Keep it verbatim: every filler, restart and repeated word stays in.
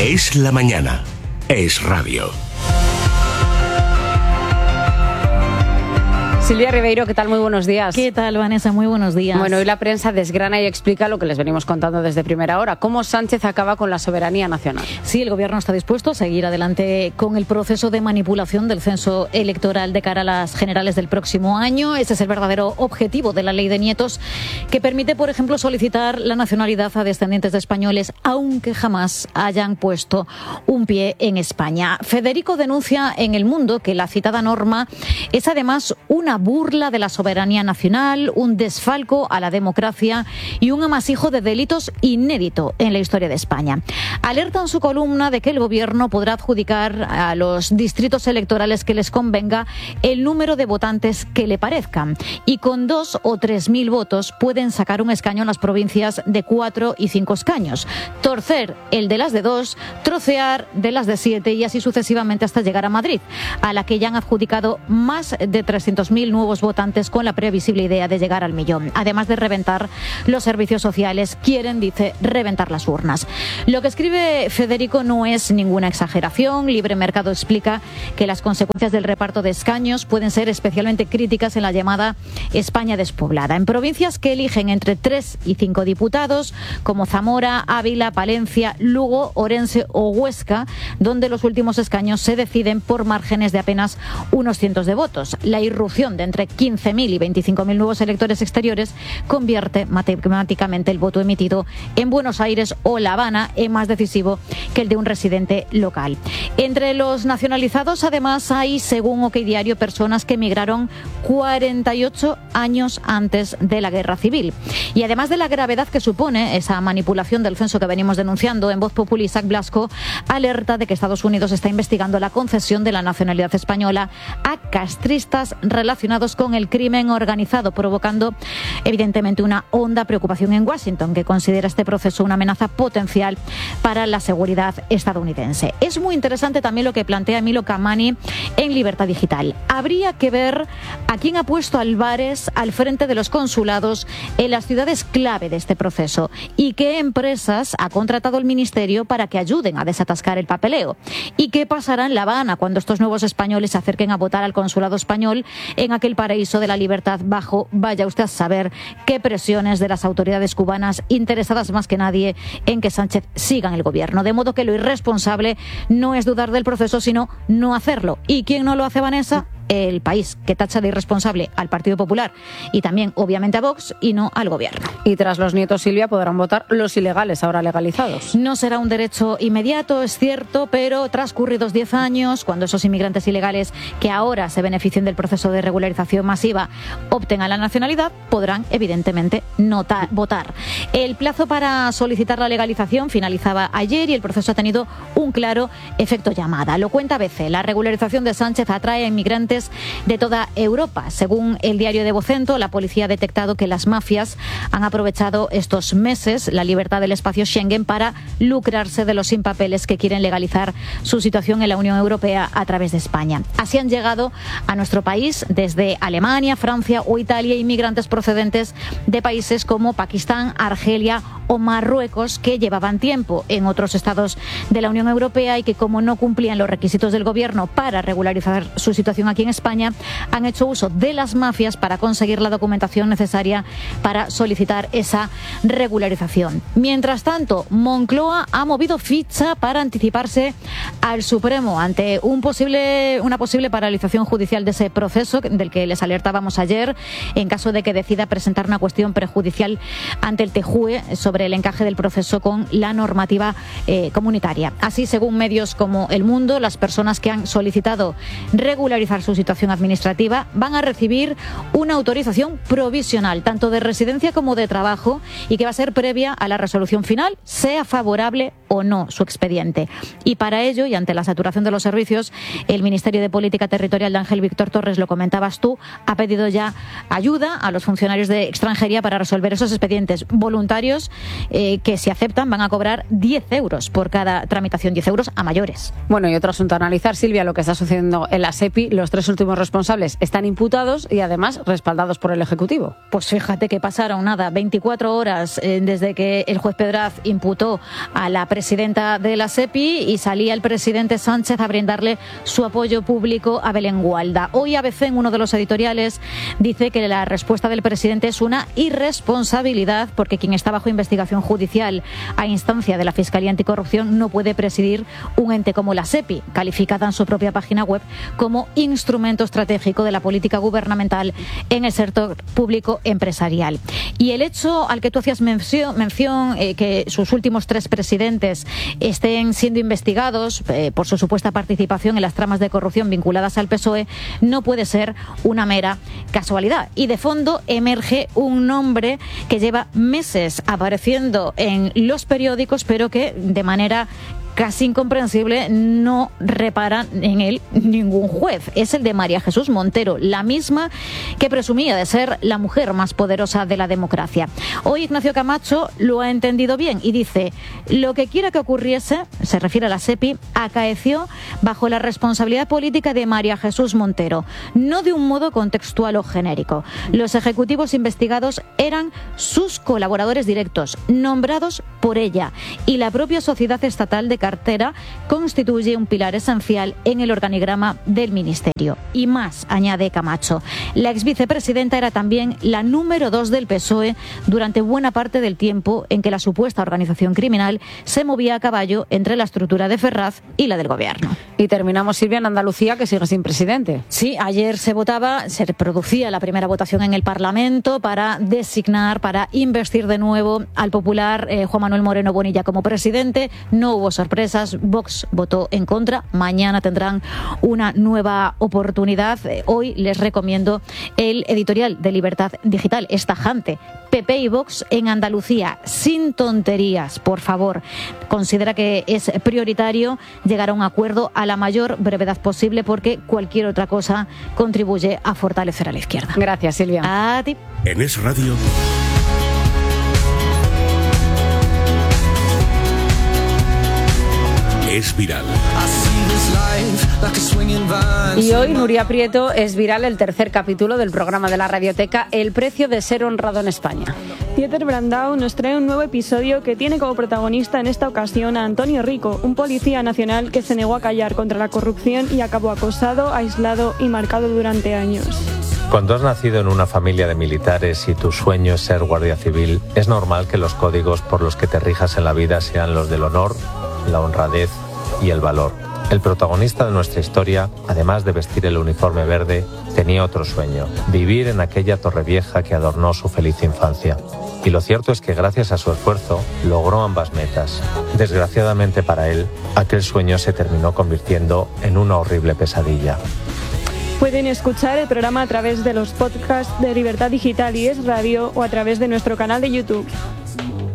Es la mañana. Es radio. Silvia Ribeiro, ¿qué tal? Muy buenos días. ¿Qué tal, Vanessa? Muy buenos días. Bueno, hoy la prensa desgrana y explica lo que les venimos contando desde primera hora, cómo Sánchez acaba con la soberanía nacional. Sí, el Gobierno está dispuesto a seguir adelante con el proceso de manipulación del censo electoral de cara a las generales del próximo año. Ese es el verdadero objetivo de la Ley de Nietos, que permite, por ejemplo, solicitar la nacionalidad a descendientes de españoles, aunque jamás hayan puesto un pie en España. Federico denuncia en El Mundo que la citada norma es además una burla de la soberanía nacional, un desfalco a la democracia y un amasijo de delitos inédito en la historia de España. Alerta en su columna de que el Gobierno podrá adjudicar a los distritos electorales que les convenga el número de votantes que le parezcan, y con dos o tres mil votos pueden sacar un escaño en las provincias de cuatro y cinco escaños, torcer el de las de dos, trocear de las de siete y así sucesivamente hasta llegar a Madrid, a la que ya han adjudicado más de trescientos mil nuevos votantes con la previsible idea de llegar al millón. Además de reventar los servicios sociales, quieren, dice, reventar las urnas. Lo que escribe Federico no es ninguna exageración. Libre Mercado explica que las consecuencias del reparto de escaños pueden ser especialmente críticas en la llamada España despoblada. En provincias que eligen entre tres y cinco diputados, como Zamora, Ávila, Palencia, Lugo, Orense o Huesca, donde los últimos escaños se deciden por márgenes de apenas unos cientos de votos. La irrupción de entre quince mil y veinticinco mil nuevos electores exteriores convierte matemáticamente el voto emitido en Buenos Aires o La Habana en más decisivo que el de un residente local. Entre los nacionalizados, además, hay, según OK Diario, personas que emigraron cuarenta y ocho años antes de la Guerra Civil. Y además de la gravedad que supone esa manipulación del censo que venimos denunciando, en Voz Populi, Isaac Blasco alerta de que Estados Unidos está investigando la concesión de la nacionalidad española a castristas relacionados con el crimen organizado, provocando evidentemente una honda preocupación en Washington, que considera este proceso una amenaza potencial para la seguridad estadounidense. Es muy interesante también lo que plantea Emilio Camani en Libertad Digital. Habría que ver a quién ha puesto Álvarez al frente de los consulados en las ciudades clave de este proceso y qué empresas ha contratado el Ministerio para que ayuden a desatascar el papeleo. Y qué pasará en La Habana cuando estos nuevos españoles se acerquen a votar al consulado español en aquel paraíso de la libertad bajo, vaya usted a saber, qué presiones de las autoridades cubanas, interesadas más que nadie en que Sánchez siga en el gobierno. De modo que lo irresponsable no es dudar del proceso, sino no hacerlo. ¿Y quién no lo hace, Vanessa? El País, que tacha de irresponsable al Partido Popular y también, obviamente, a Vox y no al Gobierno. Y tras los nietos, Silvia, podrán votar los ilegales, ahora legalizados. No será un derecho inmediato, es cierto, pero transcurridos diez años, cuando esos inmigrantes ilegales que ahora se beneficien del proceso de regularización masiva opten a la nacionalidad, podrán, evidentemente, notar, votar. El plazo para solicitar la legalización finalizaba ayer y el proceso ha tenido un claro efecto llamada. Lo cuenta A B C. La regularización de Sánchez atrae a inmigrantes de toda Europa. Según el diario de Vocento, la policía ha detectado que las mafias han aprovechado estos meses la libertad del espacio Schengen para lucrarse de los sin papeles que quieren legalizar su situación en la Unión Europea a través de España. Así han llegado a nuestro país desde Alemania, Francia o Italia inmigrantes procedentes de países como Pakistán, Argelia o Marruecos, que llevaban tiempo en otros estados de la Unión Europea y que, como no cumplían los requisitos del Gobierno para regularizar su situación aquí en España, han hecho uso de las mafias para conseguir la documentación necesaria para solicitar esa regularización. Mientras tanto, Moncloa ha movido ficha para anticiparse al Supremo ante un posible, una posible paralización judicial de ese proceso del que les alertábamos ayer, en caso de que decida presentar una cuestión prejudicial ante el T J U E sobre el encaje del proceso con la normativa eh, comunitaria. Así, según medios como El Mundo, las personas que han solicitado regularizar su situación administrativa van a recibir una autorización provisional, tanto de residencia como de trabajo, y que va a ser previa a la resolución final, sea favorable o no su expediente. Y para ello, y ante la saturación de los servicios, el Ministerio de Política Territorial de Ángel Víctor Torres, lo comentabas tú, ha pedido ya ayuda a los funcionarios de extranjería para resolver esos expedientes voluntarios eh, que, si aceptan, van a cobrar diez euros por cada tramitación, diez euros a mayores. Bueno, y otro asunto a analizar, Silvia, lo que está sucediendo en la SEPI. Los tres últimos responsables están imputados y además respaldados por el Ejecutivo. Pues fíjate que pasaron, nada, veinticuatro horas eh, desde que el juez Pedraz imputó a la presidenta presidenta de la SEPI y salía el presidente Sánchez a brindarle su apoyo público a Belén Gualda. Hoy A B C, en uno de los editoriales, dice que la respuesta del presidente es una irresponsabilidad porque quien está bajo investigación judicial a instancia de la Fiscalía Anticorrupción no puede presidir un ente como la SEPI, calificada en su propia página web como instrumento estratégico de la política gubernamental en el sector público empresarial. Y el hecho al que tú hacías mención, mención eh, que sus últimos tres presidentes estén siendo investigados eh, por su supuesta participación en las tramas de corrupción vinculadas al P S O E no puede ser una mera casualidad. Y de fondo emerge un nombre que lleva meses apareciendo en los periódicos, pero que de manera casi incomprensible no repara en él ningún juez. Es el de María Jesús Montero, la misma que presumía de ser la mujer más poderosa de la democracia. Hoy Ignacio Camacho lo ha entendido bien y dice: lo que quiera que ocurriese, se refiere a la SEPI, acaeció bajo la responsabilidad política de María Jesús Montero, no de un modo contextual o genérico. Los ejecutivos investigados eran sus colaboradores directos, nombrados por ella, y la propia sociedad estatal de cartera constituye un pilar esencial en el organigrama del ministerio. Y más, añade Camacho, la ex vicepresidenta era también la número dos del P S O E durante buena parte del tiempo en que la supuesta organización criminal se movía a caballo entre la estructura de Ferraz y la del gobierno. Y terminamos, Silvia, en Andalucía, que sigue sin presidente. Sí, ayer se votaba, se producía la primera votación en el Parlamento para designar, para investir de nuevo al popular eh, Juan Manuel Moreno Bonilla como presidente. No hubo sorpresa. Vox votó en contra. Mañana tendrán una nueva oportunidad. Hoy les recomiendo el editorial de Libertad Digital. Es tajante. P P y Vox en Andalucía, sin tonterías, por favor. Considera que es prioritario llegar a un acuerdo a la mayor brevedad posible porque cualquier otra cosa contribuye a fortalecer a la izquierda. Gracias, Silvia. A ti. En Es Radio. Es viral. Y hoy, Nuria Prieto, es viral el tercer capítulo del programa de la Radioteca El precio de ser honrado en España. Dieter Brandau nos trae un nuevo episodio que tiene como protagonista en esta ocasión a Antonio Rico, un policía nacional que se negó a callar contra la corrupción y acabó acosado, aislado y marcado durante años. Cuando has nacido en una familia de militares y tu sueño es ser guardia civil, es normal que los códigos por los que te rijas en la vida sean los del honor, la honradez y el valor. El protagonista de nuestra historia, además de vestir el uniforme verde, tenía otro sueño: vivir en aquella Torrevieja que adornó su feliz infancia. Y lo cierto es que gracias a su esfuerzo logró ambas metas. Desgraciadamente para él, aquel sueño se terminó convirtiendo en una horrible pesadilla. Pueden escuchar el programa a través de los podcasts de Libertad Digital y Es Radio o a través de nuestro canal de YouTube.